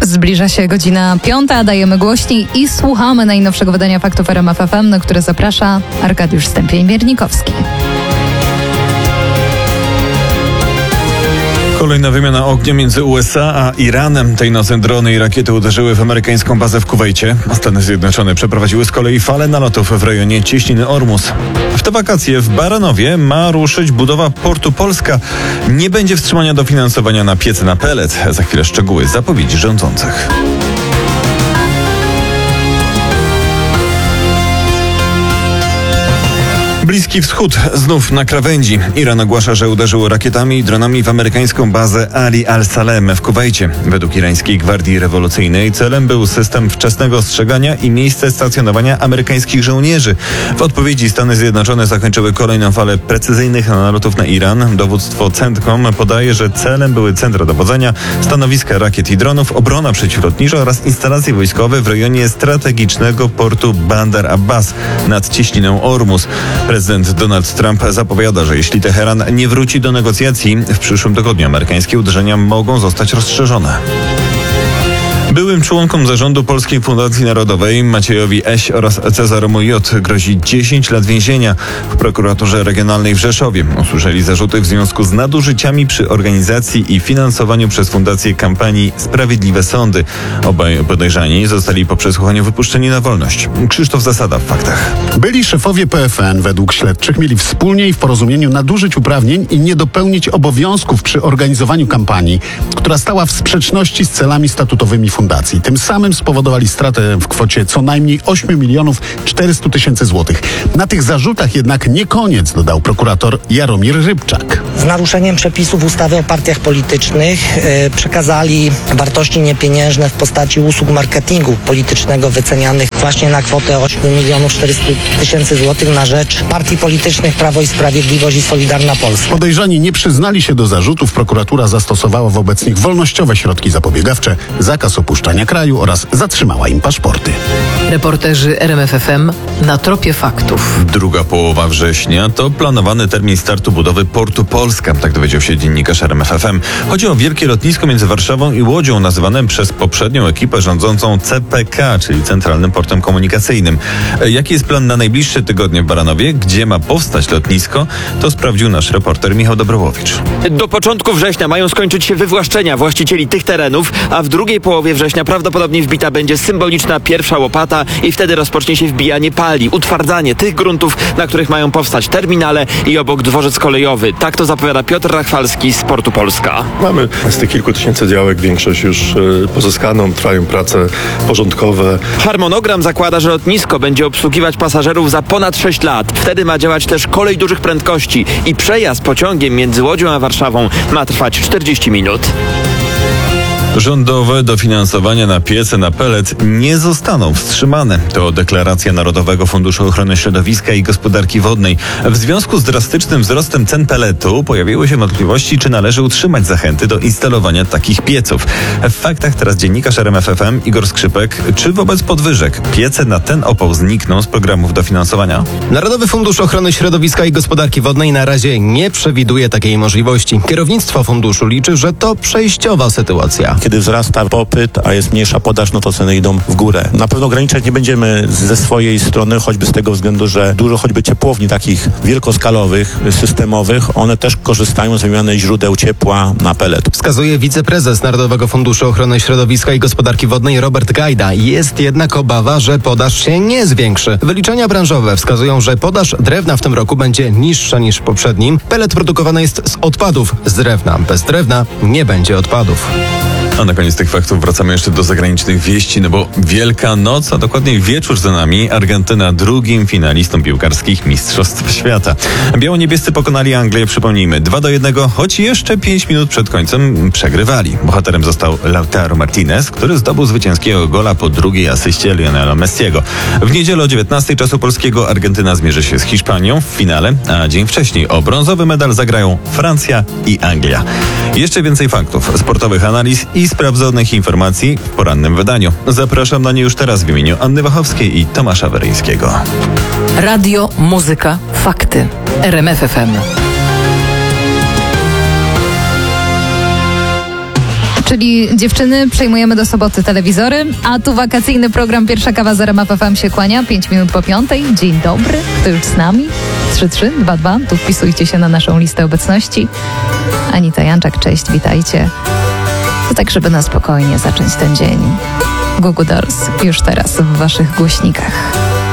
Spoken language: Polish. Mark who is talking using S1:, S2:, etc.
S1: Zbliża się godzina 5, dajemy głośniej i słuchamy najnowszego wydania Faktów RMF FM, na które zaprasza Arkadiusz Stępień-Miernikowski.
S2: Kolejna wymiana ognia między USA a Iranem. Tej nocy drony i rakiety uderzyły w amerykańską bazę w Kuwejcie. Stany Zjednoczone przeprowadziły z kolei falę nalotów w rejonie cieśniny Ormus. W te wakacje w Baranowie ma ruszyć budowa portu Polska. Nie będzie wstrzymania dofinansowania na piece na pelet. Za chwilę szczegóły zapowiedzi rządzących. Bliski Wschód znów na krawędzi. Iran ogłasza, że uderzył rakietami i dronami w amerykańską bazę Ali al-Salem w Kuwejcie. Według irańskiej gwardii rewolucyjnej celem był system wczesnego ostrzegania i miejsce stacjonowania amerykańskich żołnierzy. W odpowiedzi Stany Zjednoczone zakończyły kolejną falę precyzyjnych nalotów na Iran. Dowództwo CENTCOM podaje, że celem były centra dowodzenia, stanowiska rakiet i dronów, obrona przeciwlotnicza oraz instalacje wojskowe w rejonie strategicznego portu Bandar Abbas nad cieśniną Ormus. Prezydent Donald Trump zapowiada, że jeśli Teheran nie wróci do negocjacji, w przyszłym tygodniu amerykańskie uderzenia mogą zostać rozszerzone. Byłym członkom zarządu Polskiej Fundacji Narodowej Maciejowi Eś oraz Cezaromu J. grozi 10 lat więzienia. W prokuraturze regionalnej w Rzeszowie usłyszeli zarzuty w związku z nadużyciami przy organizacji i finansowaniu przez fundację kampanii Sprawiedliwe Sądy. Obaj podejrzani zostali po przesłuchaniu wypuszczeni na wolność. Krzysztof Zasada w faktach.
S3: Byli szefowie PFN według śledczych mieli wspólnie i w porozumieniu nadużyć uprawnień i nie dopełnić obowiązków przy organizowaniu kampanii, która stała w sprzeczności z celami statutowymi fundacji. Tym samym spowodowali stratę w kwocie co najmniej 8 milionów 400 tysięcy złotych. Na tych zarzutach jednak nie koniec, dodał prokurator Jaromir Rybczak.
S4: Z naruszeniem przepisów ustawy o partiach politycznych przekazali wartości niepieniężne w postaci usług marketingu politycznego wycenianych właśnie na kwotę 8 milionów 400 tysięcy złotych na rzecz partii politycznych Prawo i Sprawiedliwość i Solidarna Polska.
S3: Podejrzani nie przyznali się do zarzutów. Prokuratura zastosowała wobec nich wolnościowe środki zapobiegawcze, zakaz opuszczania kraju oraz zatrzymała im paszporty.
S5: Reporterzy RMF FM na tropie faktów.
S2: Druga połowa września to planowany termin startu budowy portu Polska. Tak dowiedział się dziennikarz RMF FM. Chodzi o wielkie lotnisko między Warszawą i Łodzią, nazywane przez poprzednią ekipę rządzącą CPK, czyli Centralnym Portem Komunikacyjnym. Jaki jest plan na najbliższe tygodnie w Baranowie? Gdzie ma powstać lotnisko? To sprawdził nasz reporter Michał Dobrowowicz.
S6: Do początku września mają skończyć się wywłaszczenia właścicieli tych terenów, a w drugiej połowie września prawdopodobnie wbita będzie symboliczna pierwsza łopata i wtedy rozpocznie się wbijanie pali, utwardzanie tych gruntów, na których mają powstać terminale i obok dworzec kolejowy. Tak to zapowiada Piotr Rachwalski z Portu Polska.
S7: Mamy z tych kilku tysięcy działek większość już pozyskaną, trwają prace porządkowe.
S6: Harmonogram zakłada, że lotnisko będzie obsługiwać pasażerów za ponad 6 lat. Wtedy ma działać też kolej dużych prędkości i przejazd pociągiem między Łodzią a Warszawą ma trwać 40 minut.
S2: Rządowe dofinansowania na piece na pelet nie zostaną wstrzymane. To deklaracja Narodowego Funduszu Ochrony Środowiska i Gospodarki Wodnej. W związku z drastycznym wzrostem cen peletu pojawiły się wątpliwości, czy należy utrzymać zachęty do instalowania takich pieców. W faktach teraz dziennikarz RMF FM Igor Skrzypek. Czy wobec podwyżek piece na ten opał znikną z programów dofinansowania?
S8: Narodowy Fundusz Ochrony Środowiska i Gospodarki Wodnej na razie nie przewiduje takiej możliwości. Kierownictwo funduszu liczy, że to przejściowa sytuacja.
S9: Kiedy wzrasta popyt, a jest mniejsza podaż, no to ceny idą w górę. Na pewno ograniczać nie będziemy ze swojej strony, choćby z tego względu, że dużo choćby ciepłowni takich wielkoskalowych, systemowych, one też korzystają z wymiany źródeł ciepła na pelet.
S8: Wskazuje wiceprezes Narodowego Funduszu Ochrony Środowiska i Gospodarki Wodnej Robert Gajda. Jest jednak obawa, że podaż się nie zwiększy. Wyliczenia branżowe wskazują, że podaż drewna w tym roku będzie niższa niż w poprzednim. Pelet produkowany jest z odpadów z drewna. Bez drewna nie będzie odpadów.
S2: A na koniec tych faktów wracamy jeszcze do zagranicznych wieści, no bo Wielka Noc, a dokładniej wieczór za nami. Argentyna drugim finalistą piłkarskich Mistrzostw Świata. Biało-niebiescy pokonali Anglię, przypomnijmy, 2-1, choć jeszcze 5 minut przed końcem przegrywali. Bohaterem został Lautaro Martinez, który zdobył zwycięskiego gola po drugiej asyście Lionela Messiego. W niedzielę o 19 czasu polskiego Argentyna zmierzy się z Hiszpanią w finale, a dzień wcześniej o brązowy medal zagrają Francja i Anglia. Jeszcze więcej faktów, sportowych analiz i sprawdzonych informacji w porannym wydaniu. Zapraszam na nie już teraz w imieniu Anny Wachowskiej i Tomasza Weryńskiego.
S5: Radio, muzyka, fakty. RMF FM.
S1: Czyli dziewczyny, przejmujemy do soboty telewizory, a tu wakacyjny program Pierwsza kawa z RMF FM się kłania, 5 minut po 5. Dzień dobry, kto już z nami? 3322, tu wpisujcie się na naszą listę obecności. Anita Janczak, cześć, witajcie. To tak, żeby na spokojnie zacząć ten dzień. Google Dolls już teraz w waszych głośnikach.